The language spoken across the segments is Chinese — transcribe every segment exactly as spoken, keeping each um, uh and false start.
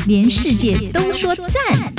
连世界都说赞。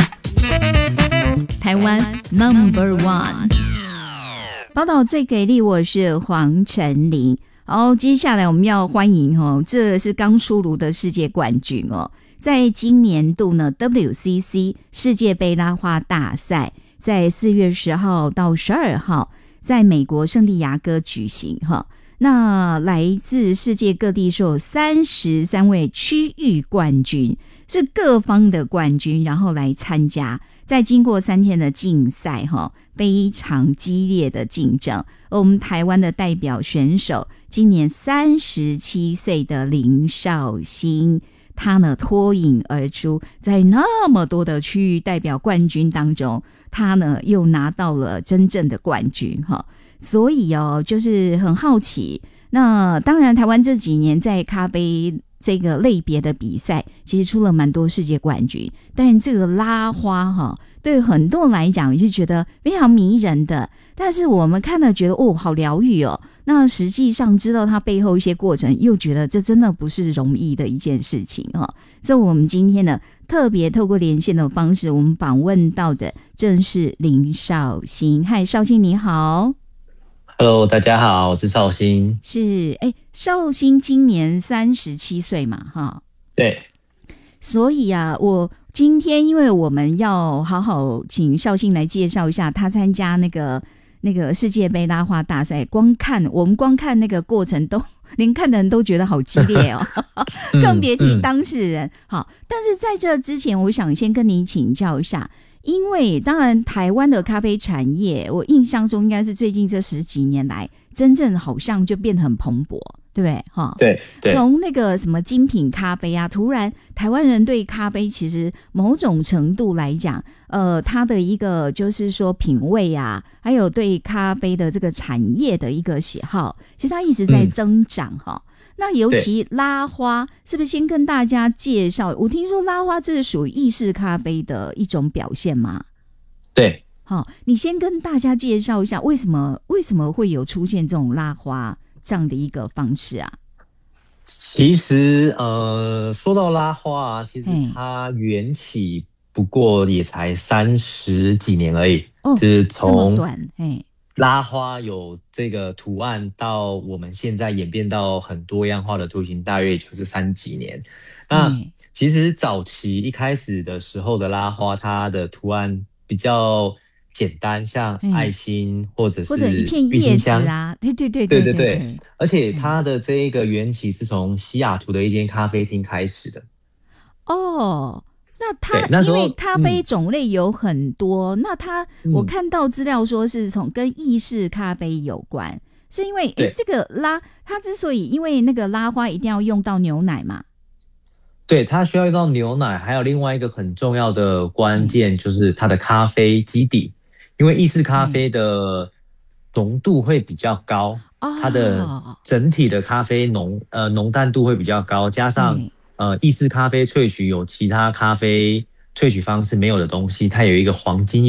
台湾 Number One， 报道最给力，我是黄晨林。好，接下来我们要欢迎哦，这是刚出炉的世界冠军哦，在今年度呢 W C C 世界杯拉花大赛，在四月十号到十二号在美国圣地亚哥举行哈。那来自世界各地是有三十三位区域冠军，是各方的冠军，然后来参加。在经过三天的竞赛哈，非常激烈的竞争。而我们台湾的代表选手，今年三十七岁的林少兴，他呢脱颖而出，在那么多的区域代表冠军当中，他呢又拿到了真正的冠军哈。所以哦，就是很好奇。那当然，台湾这几年在咖啡这个类别的比赛，其实出了蛮多世界冠军。但这个拉花哈，对很多人来讲，就觉得非常迷人的。但是我们看了觉得哦，好疗愈哦。那实际上知道它背后一些过程，又觉得这真的不是容易的一件事情哈。所以我们今天呢，特别透过连线的方式，我们访问到的正是林少兴。嗨，少兴你好。 Hello， 大家好，我是少兴。 是，哎，少兴今年三十七岁嘛，哈。 对。 所以啊，我今天因为我们要好好请少兴来介绍一下他参加那个那个世界杯拉花大赛，光看我们光看那个过程都连看的人都觉得好激烈哦，更别提当事人。嗯嗯、好，但是在这之前，我想先跟你请教一下。因为当然台湾的咖啡产业，我印象中应该是最近这十几年来真正好像就变得很蓬勃，对不对？哈， 对对。 从那个什么精品咖啡啊，突然台湾人对咖啡其实某种程度来讲，呃，它的一个就是说品味啊，还有对咖啡的这个产业的一个喜好，其实它一直在增长哈。嗯，那尤其拉花，是不是先跟大家介绍？我听说拉花这是属于意式咖啡的一种表现吗？ 对， 好，你先跟大家介绍一下，为什么为什么会有出现这种拉花这样的一个方式啊？ 其实，呃，说到拉花啊，其实它缘起不过也才三十几年而已， 哦， 就是从这么短，嘿。 拉花有这个图案到我们现在演变到很多样化的图形，大约也就是三几年。那其实早期一开始的时候的拉花，它的图案比较简单，像爱心或者是或者一片叶子啊，对对对对对对对。而且它的这一个缘起是从西雅图的一间咖啡厅开始的。 哦。那它因为咖啡种类有很多，嗯、那它我看到资料说是从跟意式咖啡有关，是因为诶这个拉它之所以因为那个拉花一定要用到牛奶嘛， 对，它需要用到牛奶，还有另外一个很重要的关键就是它的咖啡基底，因为意式咖啡的浓度会比较高，嗯、它的整体的咖啡浓呃浓淡度会比较高，加上。嗯呃，意式咖啡萃取有其他咖啡萃取方式没有的东西，它有一个黄金